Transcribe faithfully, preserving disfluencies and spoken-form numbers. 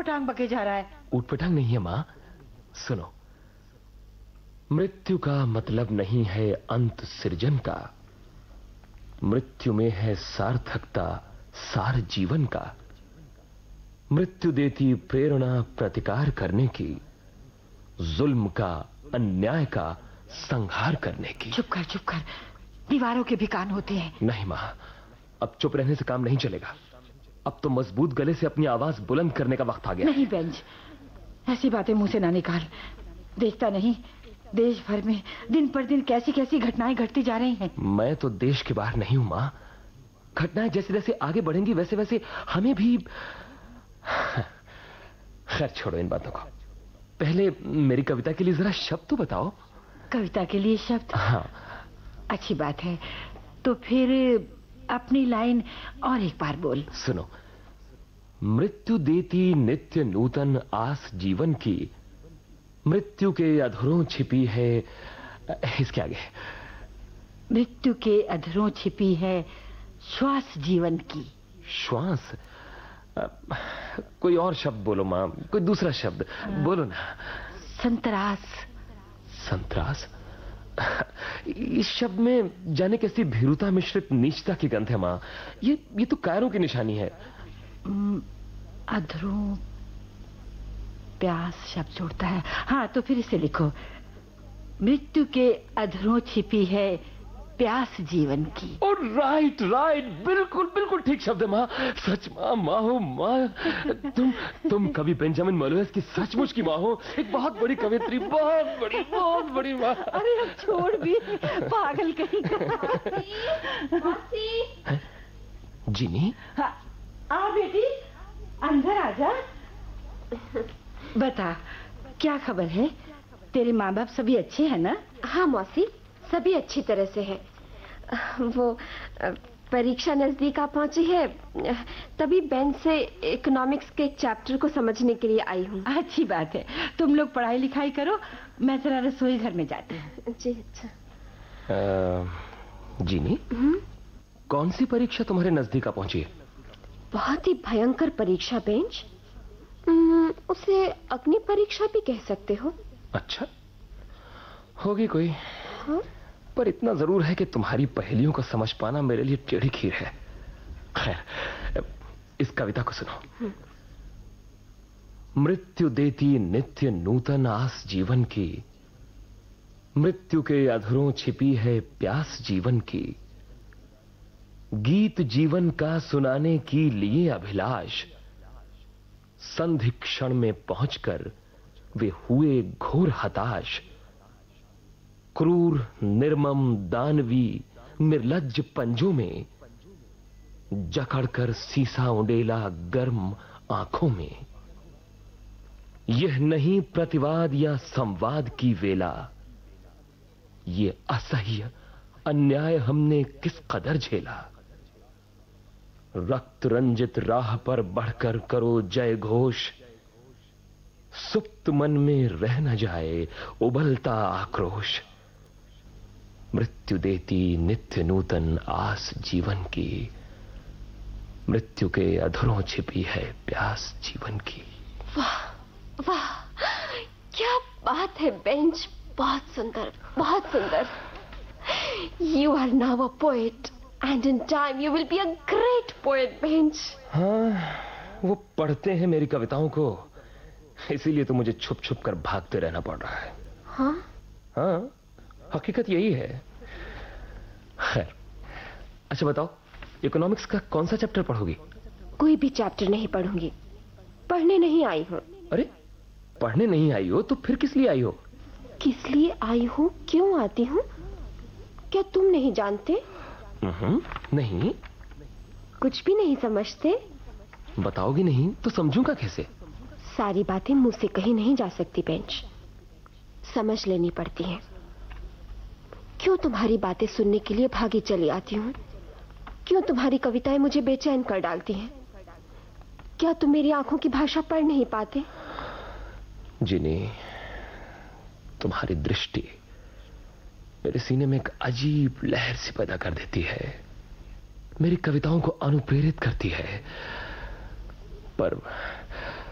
पटांग बके जा रहा है? ऊट पटांग नहीं है माँ, सुनो। मृत्यु का मतलब नहीं है अंत सृजन का, मृत्यु में है सार्थकता सार जीवन का। मृत्यु देती प्रेरणा प्रतिकार करने की, जुल्म का अन्याय का संहार करने की। चुप कर चुप कर, दीवारों के भी कान होते हैं। नहीं मां, अब चुप रहने से काम नहीं चलेगा। अब तो मजबूत गले से अपनी आवाज बुलंद करने का वक्त आ गया। नहीं बेंच, ऐसी बातें मुंह से ना निकाल। देखता नहीं देश भर में दिन पर दिन कैसी कैसी घटनाएं घटती जा रही हैं। मैं तो देश के बाहर नहीं हूं मां। घटनाएं जैसे जैसे आगे बढ़ेंगी वैसे वैसे हमें भी। खैर छोड़ो इन बातों को, पहले मेरी कविता के लिए जरा शब्द तो बताओ। कविता के लिए शब्द? हाँ। अच्छी बात है, तो फिर अपनी लाइन और एक बार बोल। सुनो। मृत्यु देती नित्य नूतन आस जीवन की, मृत्यु के अधरों छिपी है। इसके आगे? मृत्यु के अधरों छिपी है श्वास जीवन की। श्वास? कोई और शब्द बोलो मां, कोई दूसरा शब्द बोलो ना। संतरास। संतरास? इस शब्द में जाने कैसी भीरुता मिश्रित नीचता की गंध है मां। ये ये तो कायरों की निशानी है। अधरों प्यास शब्द जोड़ता है। हाँ, तो फिर इसे लिखो। मृत्यु के अधरों छिपी है प्यास जीवन की। ओ राइट राइट, बिल्कुल बिल्कुल ठीक शब्द है माँ। सच माँ, माँ हो माँ। तुम तुम कवि बेंजामिन मलोयस की सचमुच की माँ हो। एक बहुत बड़ी कवियत्री, बहुत बड़ी बहुत बड़ी माँ। अरे अब छोड़ भी, पागल कहीं का। जीनी? हाँ, आ बेटी, अंदर आजा। बता, क्या खबर है? तेरे माँ बाप सभी अच्छे हैं ना? हाँ मौसी, सभी अच्छी तरह से है। वो परीक्षा नजदीक आ पहुंची है, तभी बेंच से इकोनॉमिक्स के एक चैप्टर को समझने के लिए आई हूँ। अच्छी बात है, तुम लोग पढ़ाई लिखाई करो, मैं जरा रसोई घर में जाती हूँ। जी अच्छा। जीनी, कौन सी परीक्षा तुम्हारे नजदीक आ पहुंची है? बहुत ही भयंकर परीक्षा बेंच, उसे अग्नि परीक्षा भी कह सकते हो। अच्छा, होगी कोई। हाँ? पर इतना जरूर है कि तुम्हारी पहेलियों को समझ पाना मेरे लिए टेढ़ी खीर है। खैर, इस कविता को सुनो। मृत्यु देती नित्य नूतन आस जीवन की, मृत्यु के अधरों छिपी है प्यास जीवन की। गीत जीवन का सुनाने की लिए अभिलाष, संधि क्षण में पहुंचकर वे हुए घोर हताश। क्रूर निर्मम दानवी निर्लज्ज पंजों में, जकड़कर सीसा उंडेला गर्म आंखों में। यह नहीं प्रतिवाद या संवाद की वेला, ये असह्य अन्याय हमने किस कदर झेला। रक्त रंजित राह पर बढ़कर करो जय घोष, सुप्त मन में रह न जाए उबलता आक्रोश। मृत्यु देती नित्य नूतन आस जीवन की, मृत्यु के अधरों छिपी है प्यास जीवन की। वाह वाह, क्या बात है बेंच, बहुत सुंदर बहुत सुंदर। You are now a poet and in time you will be a great poet bench. हाँ, वो पढ़ते हैं मेरी कविताओं को, इसीलिए तो मुझे छुप छुप कर भागते रहना पड़ रहा है। हाँ हाँ, हकीकत यही है। खैर, अच्छा बताओ, इकोनॉमिक्स का कौन सा चैप्टर पढ़ोगी? कोई भी चैप्टर नहीं पढ़ूंगी, पढ़ने नहीं आई हूँ। अरे, पढ़ने नहीं आई हो तो फिर किस लिए आई हो? किस लिए आई हूँ, क्यों आती हूँ, क्या तुम नहीं जानते? नहीं। कुछ भी नहीं समझते? बताओगी नहीं तो समझूंगा कैसे? सारी बातें मुंह से कही नहीं जा सकती बेंच, समझ लेनी पड़ती हैं। क्यों तुम्हारी बातें सुनने के लिए भागी चली आती हूँ? क्यों तुम्हारी कविताएं मुझे बेचैन कर डालती हैं? क्या तुम मेरी आंखों की भाषा पढ़ नहीं पाते? जिनी, तुम्हारी दृष्टि मेरे सीने में एक अजीब लहर सी पैदा कर देती है, मेरी कविताओं को अनुप्रेरित करती है। पर